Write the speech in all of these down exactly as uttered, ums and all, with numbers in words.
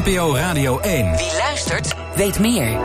N P O Radio één. Wie luistert, weet meer.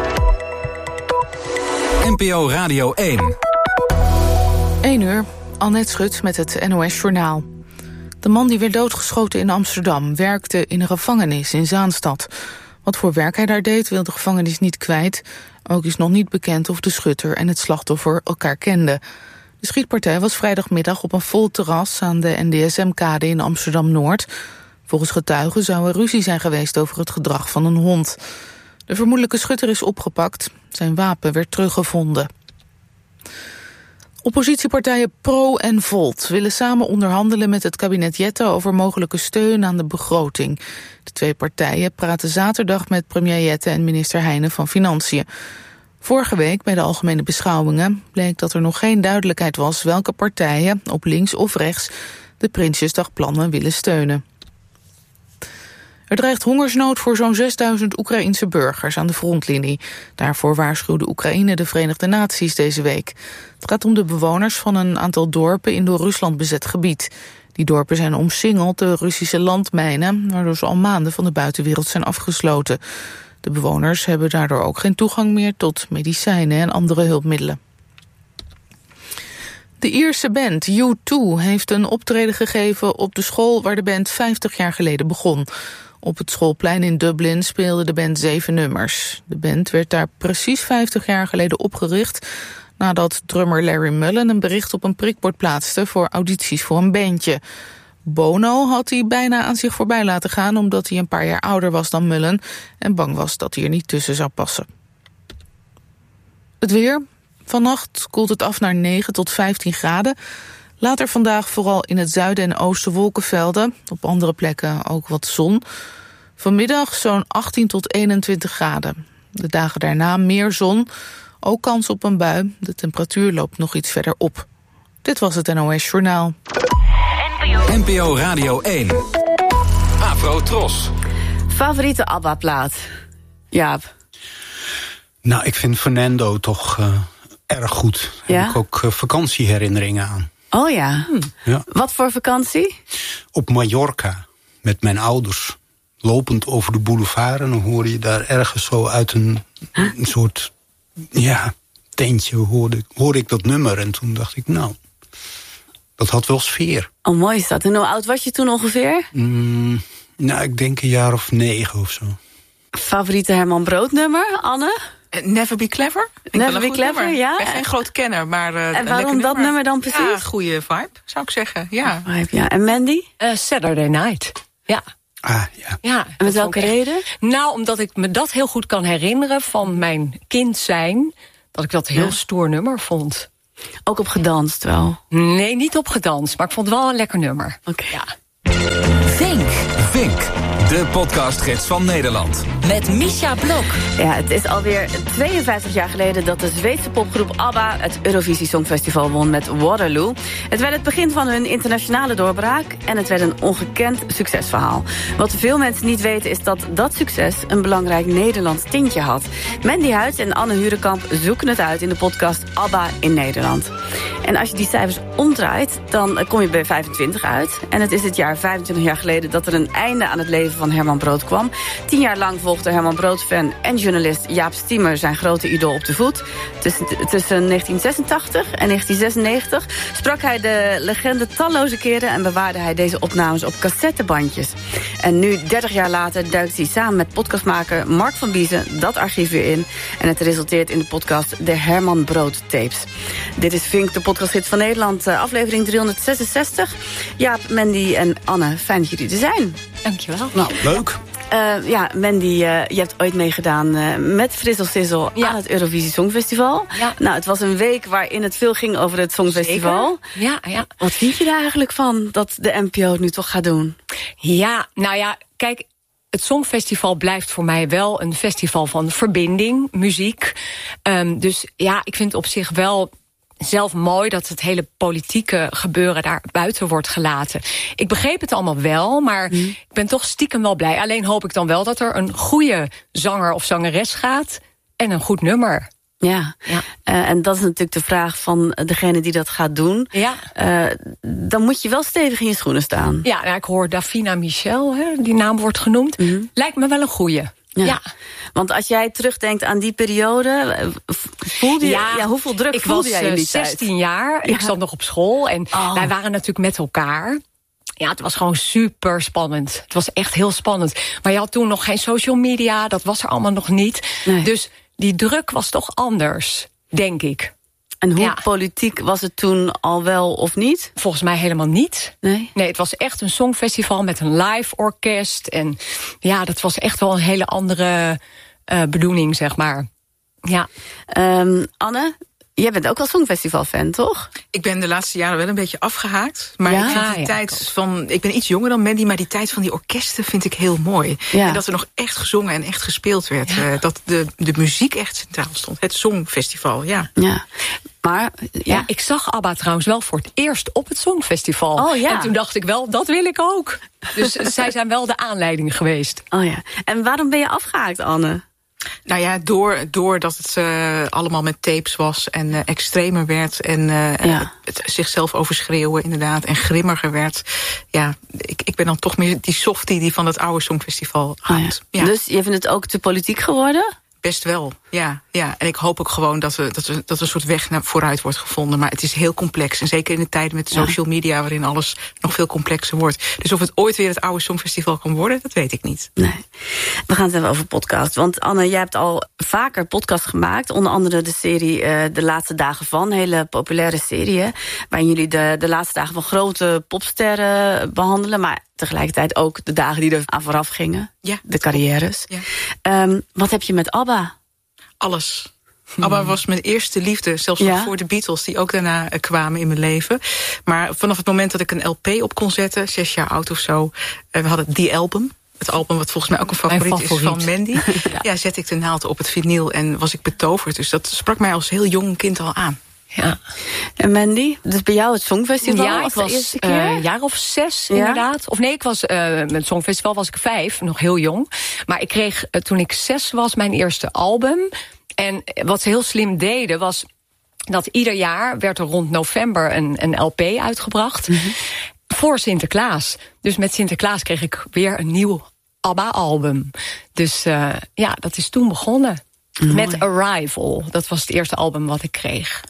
N P O Radio één. één uur, Annette Schut met het N O S-journaal. De man die werd doodgeschoten in Amsterdam werkte in een gevangenis in Zaanstad. Wat voor werk hij daar deed, wil de gevangenis niet kwijt. Ook is nog niet bekend of de schutter en het slachtoffer elkaar kenden. De schietpartij was vrijdagmiddag op een vol terras aan de N D S M-kade in Amsterdam-Noord. Volgens getuigen zou er ruzie zijn geweest over het gedrag van een hond. De vermoedelijke schutter is opgepakt. Zijn wapen werd teruggevonden. Oppositiepartijen Pro en Volt willen samen onderhandelen met het kabinet Jette over mogelijke steun aan de begroting. De twee partijen praten zaterdag met premier Jette en minister Heijnen van Financiën. Vorige week bij de algemene beschouwingen bleek dat er nog geen duidelijkheid was welke partijen, op links of rechts, de Prinsjesdagplannen willen steunen. Er dreigt hongersnood voor zo'n zesduizend Oekraïense burgers aan de frontlinie. Daarvoor waarschuwde Oekraïne de Verenigde Naties deze week. Het gaat om de bewoners van een aantal dorpen in door Rusland bezet gebied. Die dorpen zijn omsingeld door Russische landmijnen, waardoor ze al maanden van de buitenwereld zijn afgesloten. De bewoners hebben daardoor ook geen toegang meer tot medicijnen en andere hulpmiddelen. De Ierse band U twee heeft een optreden gegeven op de school waar de band vijftig jaar geleden begon. Op het schoolplein in Dublin speelde de band zeven nummers. De band werd daar precies vijftig jaar geleden opgericht nadat drummer Larry Mullen een bericht op een prikbord plaatste voor audities voor een bandje. Bono had hij bijna aan zich voorbij laten gaan omdat hij een paar jaar ouder was dan Mullen en bang was dat hij er niet tussen zou passen. Het weer. Vannacht koelt het af naar negen tot vijftien graden. Later vandaag vooral in het zuiden en oosten wolkenvelden. Op andere plekken ook wat zon. Vanmiddag zo'n achttien tot eenentwintig graden. De dagen daarna meer zon. Ook kans op een bui. De temperatuur loopt nog iets verder op. Dit was het N O S-journaal. N P O Radio één. Afro Tros. Favoriete ABBA-plaat? Jaap. Nou, ik vind Fernando toch uh, erg goed. Daar ja? heb ik ook uh, vakantieherinneringen aan. Oh ja. Hm. ja. Wat voor vakantie? Op Mallorca, met mijn ouders. Lopend over de boulevard en dan hoorde je daar ergens zo uit een, huh? een soort ja, tentje hoorde, hoorde ik dat nummer. En toen dacht ik, nou, dat had wel sfeer. Oh, mooi is dat. En hoe oud was je toen ongeveer? Mm, nou, ik denk een jaar of negen of zo. Favoriete Herman Brood nummer, Anne? Never Be Clever. Never Be Clever, nummer. Ja. Ik ben geen groot kenner, maar uh, en waarom dat nummer. nummer dan precies? Ja, goede vibe, zou ik zeggen. Ja. Oh, vibe, ja. En Mandy? Uh, Saturday Night. Ja. Ah, ja. ja en met welke reden? Echt, nou, omdat ik me dat heel goed kan herinneren van mijn kind zijn. Dat ik dat een heel ja. stoer nummer vond. Ook op gedanst wel? Nee, niet op gedanst, maar ik vond het wel een lekker nummer. Oké. Okay. Ja. Vink. Vink. De podcastgids van Nederland. Met Misha Blok. Ja, het is alweer tweeënvijftig jaar geleden dat de Zweedse popgroep ABBA het Eurovisie Songfestival won met Waterloo. Het werd het begin van hun internationale doorbraak en het werd een ongekend succesverhaal. Wat veel mensen niet weten is dat dat succes een belangrijk Nederlands tintje had. Mandy Huids en Anne Hurenkamp zoeken het uit in de podcast ABBA in Nederland. En als je die cijfers omdraait, dan kom je bij vijfentwintig uit. En het is dit jaar vijfentwintig jaar geleden dat er een einde aan het leven van Herman Brood kwam. Tien jaar lang volgde Herman Brood-fan en journalist Jaap Stiemer zijn grote idool op de voet. Tussen, tussen negentien zesentachtig en negentien zesennegentig sprak hij de legende talloze keren en bewaarde hij deze opnames op cassettebandjes. En nu, dertig jaar later, duikt hij samen met podcastmaker Mark van Biezen dat archief weer in. En het resulteert in de podcast De Herman Brood Tapes. Dit is Vink, de podcastgids van Nederland, aflevering driehonderdzesenzestig. Jaap, Mandy en Anne, fijn dat jullie er zijn. Dankjewel. Nou, leuk. Uh, ja, Mandy, uh, je hebt ooit meegedaan uh, met Frissel Sissel ja. aan het Eurovisie Songfestival. Ja. Nou, het was een week waarin het veel ging over het Songfestival. Ja, ja. Wat vind je daar eigenlijk van dat de N P O het nu toch gaat doen? Ja, nou ja, kijk, het Songfestival blijft voor mij wel een festival van verbinding, muziek. Um, dus ja, ik vind op zich wel zelf mooi dat het hele politieke gebeuren daar buiten wordt gelaten. Ik begreep het allemaal wel, maar mm. ik ben toch stiekem wel blij. Alleen hoop ik dan wel dat er een goede zanger of zangeres gaat en een goed nummer. Ja, Ja. Uh, en dat is natuurlijk de vraag van degene die dat gaat doen. Ja. Uh, dan moet je wel stevig in je schoenen staan. Ja, nou, ik hoor Davina Michel, hè, die naam wordt genoemd. Mm-hmm. Lijkt me wel een goeie. Ja. Ja. Want als jij terugdenkt aan die periode, voelde je, ja, ja, hoeveel druk ik voelde was, jij in die zestien tijd? jaar, Ja. ik zat nog op school en oh. wij waren natuurlijk met elkaar. Ja, het was gewoon super spannend. Het was echt heel spannend. Maar je had toen nog geen social media, dat was er allemaal nog niet. Nee. Dus die druk was toch anders, denk ik. En hoe ja. politiek was het toen al wel of niet? Volgens mij helemaal niet. Nee? Nee, het was echt een songfestival met een live orkest. En ja, dat was echt wel een hele andere uh, bedoeling, zeg maar. Ja. Um, Anne, jij bent ook wel Songfestival-fan, toch? Ik ben de laatste jaren wel een beetje afgehaakt. Maar Ja? ik vind die Ja, tijd ik van... Ik ben iets jonger dan Mandy, maar die tijd van die orkesten vind ik heel mooi. Ja. En dat er nog echt gezongen en echt gespeeld werd. Ja. Uh, dat de, de muziek echt centraal stond. Het Songfestival, ja. Ja. Maar, ja. Ja, ik zag ABBA trouwens wel voor het eerst op het Songfestival. Oh, ja. En toen dacht ik wel, dat wil ik ook. Dus zij zijn wel de aanleiding geweest. Oh ja. En waarom ben je afgehaakt, Anne? Nou ja, door, doordat het uh, allemaal met tapes was en uh, extremer werd... en uh, ja. het zichzelf overschreeuwen inderdaad en grimmiger werd. Ja, ik, ik ben dan toch meer die softie die van het oude Songfestival houdt. Oh ja. Ja. Dus je vindt het ook te politiek geworden? Best wel, ja, ja. En ik hoop ook gewoon dat, we, dat, we, dat er een soort weg naar vooruit wordt gevonden. Maar het is heel complex. En zeker in de tijden met social media, waarin alles nog veel complexer wordt. Dus of het ooit weer het oude Songfestival kan worden, dat weet ik niet. Nee. We gaan het hebben over podcast. Want Anne, jij hebt al vaker podcast gemaakt. Onder andere de serie uh, De Laatste Dagen Van. Een hele populaire serie, hè, waarin jullie de, de laatste dagen van grote popsterren behandelen. Maar tegelijkertijd ook de dagen die er aan vooraf gingen. Ja. De carrières. Ja. Um, wat heb je met ABBA? Alles. ABBA was mijn eerste liefde, zelfs ja? nog voor de Beatles... die ook daarna uh, kwamen in mijn leven. Maar vanaf het moment dat ik een L P op kon zetten... zes jaar oud of zo, uh, we hadden die album... het album wat volgens mij ook een favoriet, favoriet. is van Mandy... ja. ja, zette ik de naald op het vinyl en was ik betoverd. Dus dat sprak mij als heel jong kind al aan. Ja. En Mandy, dus bij jou het Songfestival? Ja, ik was eerste een keer? uh, jaar of zes ja? inderdaad. Of nee, ik was uh, met het Songfestival was ik vijf, nog heel jong. Maar ik kreeg uh, toen ik zes was mijn eerste album. En wat ze heel slim deden was dat ieder jaar werd er rond november een, een L P uitgebracht. Mm-hmm. Voor Sinterklaas. Dus met Sinterklaas kreeg ik weer een nieuw ABBA-album. Dus uh, ja, dat is toen begonnen. Mooi. Met Arrival. Dat was het eerste album wat ik kreeg.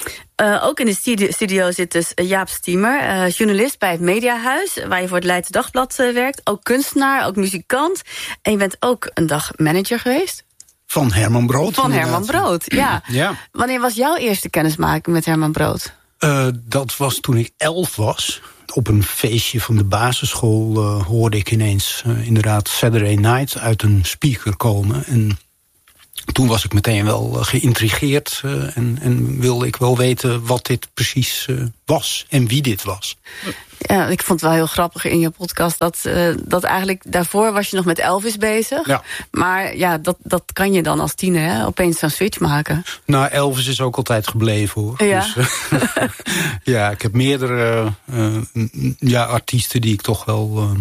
Uh, ook in de studio, studio zit dus Jaap Stiemer, uh, journalist bij het Mediahuis, waar je voor het Leidse Dagblad uh, werkt. Ook kunstenaar, ook muzikant. En je bent ook een dag manager geweest. Van Herman Brood. Van inderdaad. Herman Brood, ja. ja. Wanneer was jouw eerste kennismaking met Herman Brood? Uh, dat was toen ik elf was. Op een feestje van de basisschool uh, hoorde ik ineens uh, inderdaad Saturday Night uit een speaker komen. En toen was ik meteen wel uh, geïntrigeerd uh, en, en wilde ik wel weten wat dit precies uh, was en wie dit was. Ja, ik vond het wel heel grappig in je podcast dat, uh, dat eigenlijk daarvoor was je nog met Elvis bezig. Ja. Maar ja, dat, dat kan je dan als tiener, hè, opeens zo'n switch maken. Nou, Elvis is ook altijd gebleven, hoor. Ja, dus, uh, ja ik heb meerdere uh, ja, artiesten die ik toch wel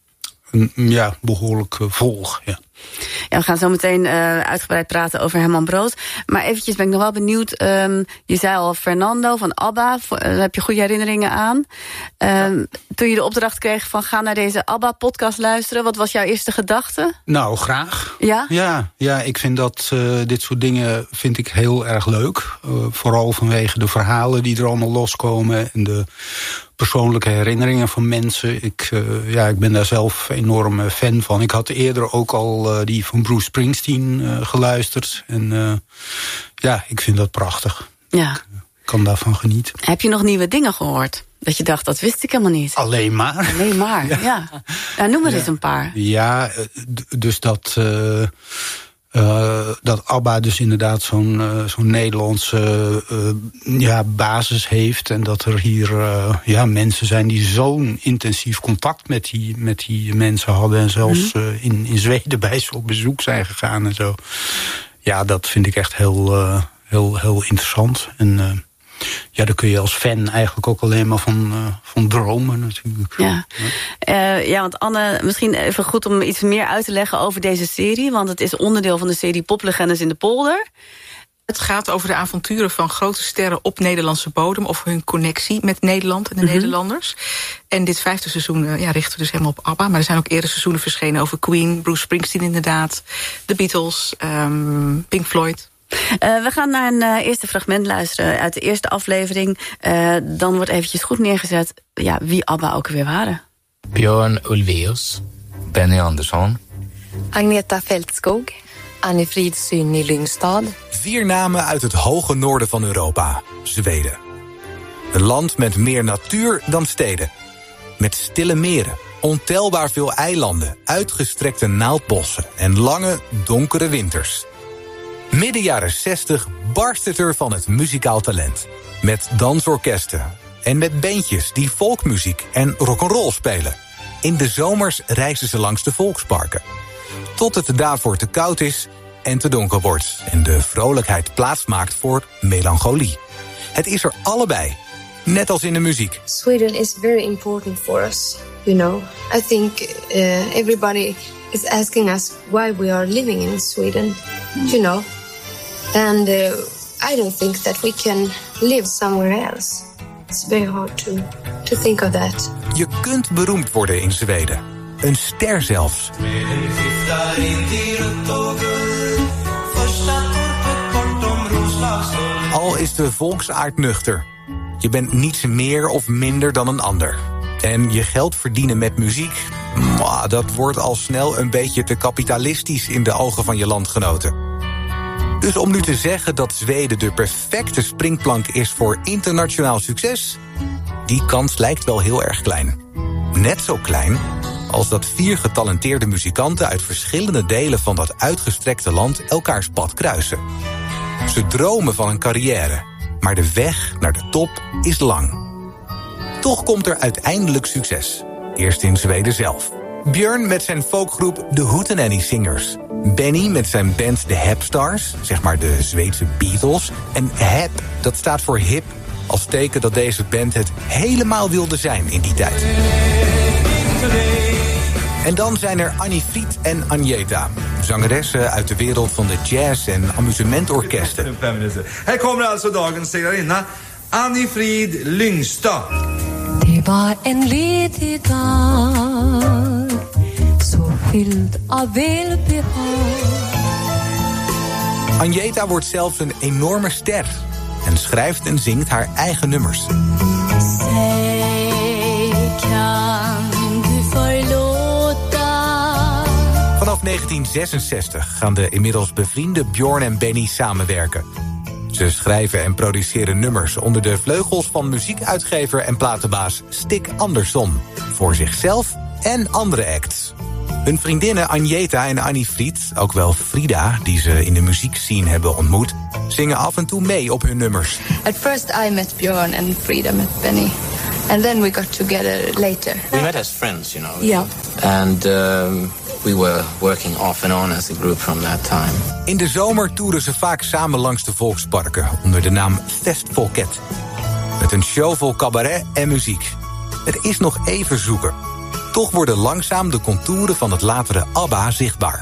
uh, ja, behoorlijk uh, volg, ja. Ja, we gaan zo meteen uh, uitgebreid praten over Herman Brood. Maar eventjes ben ik nog wel benieuwd. Um, je zei al Fernando van ABBA. Voor, uh, daar heb je goede herinneringen aan. Um, ja. Toen je de opdracht kreeg van ga naar deze ABBA-podcast luisteren. Wat was jouw eerste gedachte? Nou, graag. Ja? Ja, ja ik vind dat uh, dit soort dingen vind ik heel erg leuk. Uh, vooral vanwege de verhalen die er allemaal loskomen. En de persoonlijke herinneringen van mensen. Ik, uh, ja, ik ben daar zelf enorm uh, fan van. Ik had eerder ook al uh, die van Bruce Springsteen uh, geluisterd. En uh, ja, ik vind dat prachtig. Ja. Ik uh, kan daarvan genieten. Heb je nog nieuwe dingen gehoord? Dat je dacht, dat wist ik helemaal niet. Alleen maar. Alleen maar, ja. ja. Nou, noem maar ja. eens een paar. Ja, dus dat... Uh, Uh, dat ABBA dus inderdaad zo'n uh, zo'n Nederlandse uh, ja, basis heeft. En dat er hier uh, ja, mensen zijn die zo'n intensief contact met die, met die mensen hadden. En zelfs mm-hmm. uh, in, in Zweden bij ze op bezoek zijn gegaan en zo. Ja, dat vind ik echt heel, uh, heel, heel interessant. En uh, ja, daar kun je als fan eigenlijk ook alleen maar van, uh, van dromen natuurlijk. Ja. Ja. Uh, ja, want Anne, misschien even goed om iets meer uit te leggen over deze serie. Want het is onderdeel van de serie Poplegendes in de Polder. Het gaat over de avonturen van grote sterren op Nederlandse bodem, of hun connectie met Nederland en de mm-hmm. Nederlanders. En dit vijfde seizoen uh, ja, richten we dus helemaal op ABBA. Maar er zijn ook eerder seizoenen verschenen over Queen, Bruce Springsteen inderdaad, de Beatles, um, Pink Floyd. Uh, we gaan naar een uh, eerste fragment luisteren uit de eerste aflevering. Uh, dan wordt eventjes goed neergezet ja, wie ABBA ook weer waren. Björn Ulvaeus, Benny Andersson, Agneta Fältskog, Annie-Frid Synni Lyngstad. Vier namen uit het hoge noorden van Europa, Zweden. Een land met meer natuur dan steden. Met stille meren, ontelbaar veel eilanden, uitgestrekte naaldbossen en lange, donkere winters. Midden jaren zestig barst het er van het muzikaal talent. Met dansorkesten en met bandjes die folkmuziek en rock'n'roll spelen. In de zomers reizen ze langs de volksparken. Tot het daarvoor te koud is en te donker wordt. En de vrolijkheid plaatsmaakt voor melancholie. Het is er allebei, net als in de muziek. Sweden is very important for us, you know. I think uh, everybody is asking us why we are living in Sweden, you know. And uh, I don't think that we can live somewhere else. It's very hard to, to think of that. Je kunt beroemd worden in Zweden. Een ster zelfs. Al is de volksaard nuchter. Je bent niets meer of minder dan een ander. En je geld verdienen met muziek, mwah, dat wordt al snel een beetje te kapitalistisch in de ogen van je landgenoten. Dus om nu te zeggen dat Zweden de perfecte springplank is voor internationaal succes, die kans lijkt wel heel erg klein. Net zo klein als dat vier getalenteerde muzikanten uit verschillende delen van dat uitgestrekte land elkaars pad kruisen. Ze dromen van een carrière, maar de weg naar de top is lang. Toch komt er uiteindelijk succes. Eerst in Zweden zelf. Björn met zijn folkgroep de Hootenanny Singers. Benny met zijn band de Hepstars, zeg maar de Zweedse Beatles. En Hep, dat staat voor hip, als teken dat deze band het helemaal wilde zijn in die tijd. En dan zijn er Annie-Frid en Agneta, zangeressen uit de wereld van de jazz- en amusementorkesten. Här kommer alltså dagens segrarinna, Annie-Frid Lyngstad. Det var en ledig dag, så fylld av välbehag. Agneta wordt zelfs een enorme ster en schrijft en zingt haar eigen nummers. Vanaf negentien zesenzestig gaan de inmiddels bevriende Björn en Benny samenwerken. Ze schrijven en produceren nummers onder de vleugels van muziekuitgever en platenbaas Stig Andersson. Voor zichzelf en andere acts. Hun vriendinnen Agneta en Annie-Frid, ook wel Frida, die ze in de muziekscene hebben ontmoet, zingen af en toe mee op hun nummers. At first I met Björn and Frida met Benny. And then we got together later. We met as friends, you know. Yeah. And um, we were working off and on as a group from that time. In de zomer toeren ze vaak samen langs de volksparken onder de naam Festfolket. Met een show vol cabaret en muziek. Het is nog even zoeken. Toch worden langzaam de contouren van het latere ABBA zichtbaar.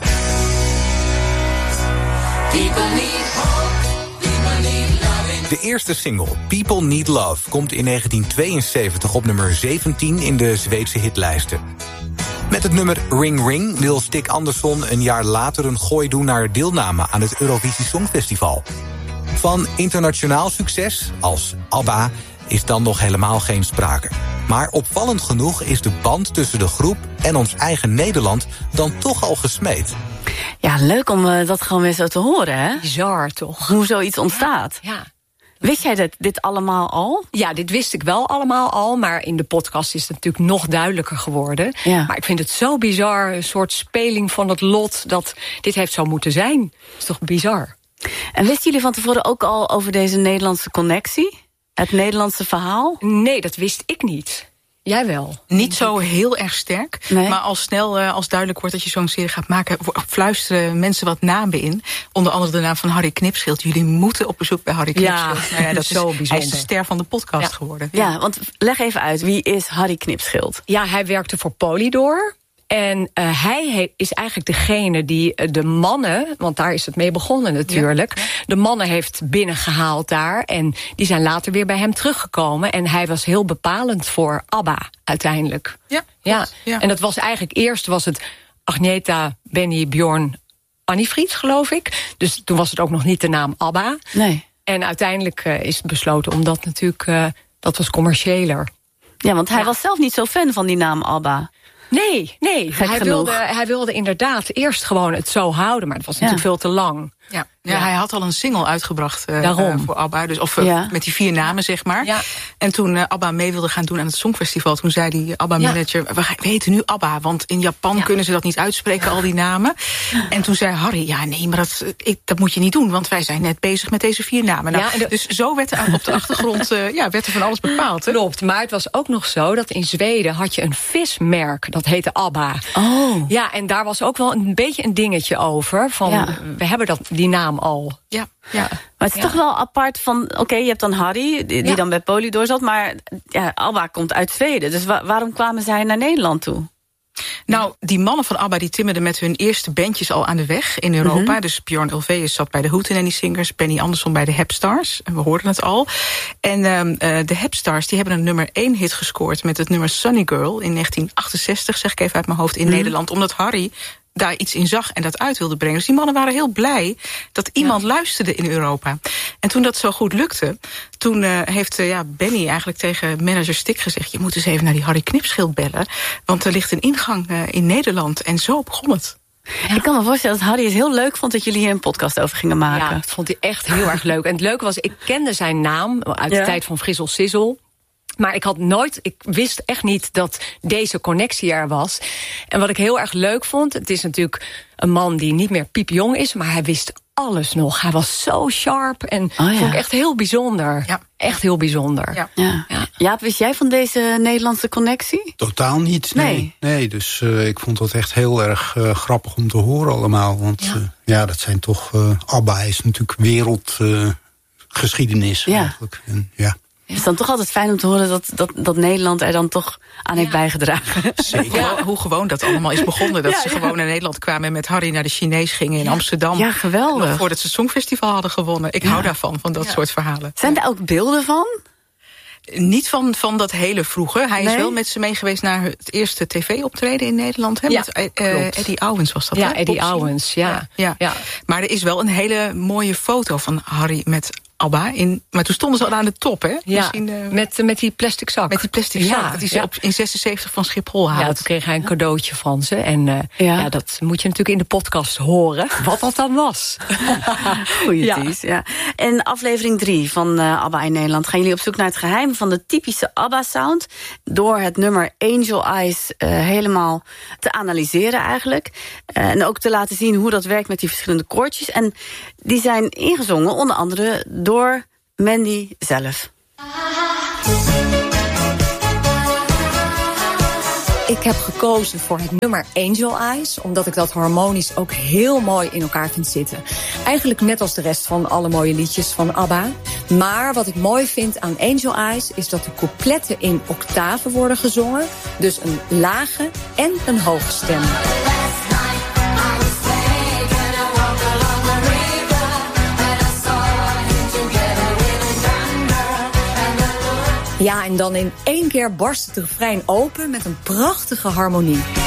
De eerste single, People Need Love, komt in negentien tweeënzeventig op nummer zeventien in de Zweedse hitlijsten. Met het nummer Ring Ring wil Stig Andersson een jaar later een gooi doen naar deelname aan het Eurovisie Songfestival. Van internationaal succes, als ABBA, is dan nog helemaal geen sprake. Maar opvallend genoeg is de band tussen de groep en ons eigen Nederland dan toch al gesmeed. Ja, leuk om uh, dat gewoon weer zo te horen, hè? Bizar, toch? Hoe zoiets ontstaat. Ja. ja. Wist jij dit, dit allemaal al? Ja, dit wist ik wel allemaal al, maar in de podcast is het natuurlijk nog duidelijker geworden. Ja. Maar ik vind het zo bizar, een soort speling van het lot, dat dit heeft zo moeten zijn. Dat is toch bizar? En wisten jullie van tevoren ook al over deze Nederlandse connectie? Het Nederlandse verhaal? Nee, dat wist ik niet. Jij wel? Niet zo heel erg sterk. Nee. Maar als snel uh, als duidelijk wordt dat je zo'n serie gaat maken, fluisteren mensen wat namen in. Onder andere de naam van Harry Knipschild. Jullie moeten op bezoek bij Harry Knipschild. Ja, nou ja, dat is zo bijzonder. Hij is de ster van de podcast ja. geworden. Ja, want leg even uit, wie is Harry Knipschild? Ja, hij werkte voor Polydor. En uh, hij he- is eigenlijk degene die uh, de mannen, want daar is het mee begonnen natuurlijk, ja. de mannen heeft binnengehaald daar. En die zijn later weer bij hem teruggekomen. En hij was heel bepalend voor ABBA uiteindelijk. Ja, ja. ja. En dat was eigenlijk eerst was het Agneta, Benny, Bjorn, Annie Fried, geloof ik. Dus toen was het ook nog niet de naam ABBA. Nee. En uiteindelijk uh, is het besloten omdat natuurlijk uh, dat was commerciëler. Ja, want hij ja. was zelf niet zo fan van die naam ABBA. Nee, nee. Hij wilde, hij wilde inderdaad eerst gewoon het zo houden, maar het was natuurlijk ja. veel te lang. Ja. Ja, ja, hij had al een single uitgebracht uh, uh, voor ABBA. Dus, of uh, ja. met die vier namen, zeg maar. Ja. En toen uh, ABBA mee wilde gaan doen aan het Songfestival, toen zei die ABBA-manager, ja. we weten nu ABBA, want in Japan ja. kunnen ze dat niet uitspreken, al die namen. En toen zei Harry, ja nee, maar dat, ik, dat moet je niet doen, want wij zijn net bezig met deze vier namen. Nou, ja, de, dus zo werd er op de achtergrond uh, ja, werd er van alles bepaald. Hè? Klopt, maar het was ook nog zo dat in Zweden had je een vismerk, dat heette ABBA. Oh. Ja, en daar was ook wel een beetje een dingetje over, van ja. we hebben dat, die naam al. Ja, ja. Maar het is ja. toch wel apart van, oké, okay, je hebt dan Harry, die, die ja. dan bij Polydor zat, maar ja, ABBA komt uit Zweden. Dus wa- waarom kwamen zij naar Nederland toe? Nou, die mannen van ABBA die timmerden met hun eerste bandjes al aan de weg in Europa. Mm-hmm. Dus Björn Ulvaeus zat bij de Hootenanny Singers, Benny Andersson bij de Hepstars. En we hoorden het al. En uh, de Hepstars die hebben een nummer één hit gescoord met het nummer Sunny Girl in negentien achtenzestig, zeg ik even uit mijn hoofd, in mm-hmm. Nederland. Omdat Harry daar iets in zag en dat uit wilde brengen. Dus die mannen waren heel blij dat iemand ja. luisterde in Europa. En toen dat zo goed lukte, toen uh, heeft uh, ja, Benny eigenlijk tegen manager Stik gezegd, je moet eens even naar die Harry Knipschild bellen, want er ligt een ingang uh, in Nederland. En zo begon het. Ja. Ik kan me voorstellen dat Harry het heel leuk vond dat jullie hier een podcast over gingen maken. Ja, dat vond hij echt heel erg leuk. En het leuke was, ik kende zijn naam uit de ja. tijd van Frissel Sissel. Maar ik had nooit, ik wist echt niet dat deze connectie er was. En wat ik heel erg leuk vond, het is natuurlijk een man die niet meer piepjong is, maar hij wist alles nog. Hij was zo sharp en oh, ja. vond ik echt heel bijzonder. Ja. Echt heel bijzonder. Ja. Ja. Ja. Jaap, wist jij van deze Nederlandse connectie? Totaal niet, nee. Nee, nee dus uh, ik vond dat echt heel erg uh, grappig om te horen allemaal. Want ja, uh, ja dat zijn toch, uh, ABBA is natuurlijk wereldgeschiedenis uh, ja. eigenlijk. En, ja. Het is dan toch altijd fijn om te horen dat, dat, dat Nederland er dan toch aan ja. heeft bijgedragen. Zeker. Ja. Hoe gewoon dat allemaal is begonnen. Dat ja, ze ja. gewoon naar Nederland kwamen en met Harry naar de Chinees gingen in ja. Amsterdam. Ja, geweldig. Nog voordat ze het Songfestival hadden gewonnen. Ik ja. hou daarvan, van dat ja. soort verhalen. Zijn er ook beelden van? Niet van, van dat hele vroege. Hij nee? is wel met ze mee geweest naar het eerste tv-optreden in Nederland. Hè? Ja, met uh, Eddie Owens was dat. Ja, hè? Eddie Owens, ja. Ja, ja. ja. Maar er is wel een hele mooie foto van Harry met ABBA. In, maar toen stonden ze al aan de top, hè? Ja, uh, met, met die plastic zak. Met die plastic zak, ja, dat hij ze ja. op, in zesenzeventig van Schiphol haalde. Ja, toen kreeg hij een cadeautje van ze. En uh, ja. ja, dat moet je natuurlijk in de podcast horen, wat dat dan was. Goeie ja. Ties, ja. En aflevering drie van uh, ABBA in Nederland gaan jullie op zoek naar het geheim van de typische ABBA-sound, door het nummer Angel Eyes uh, helemaal te analyseren eigenlijk. Uh, en ook te laten zien hoe dat werkt met die verschillende koortjes. En die zijn ingezongen onder andere door Mandy zelf. Ik heb gekozen voor het nummer Angel Eyes, omdat ik dat harmonisch ook heel mooi in elkaar vind zitten. Eigenlijk net als de rest van alle mooie liedjes van ABBA. Maar wat ik mooi vind aan Angel Eyes is dat de coupletten in octaven worden gezongen. Dus een lage en een hoge stem. Ja, en dan in één keer barst het refrein open met een prachtige harmonie.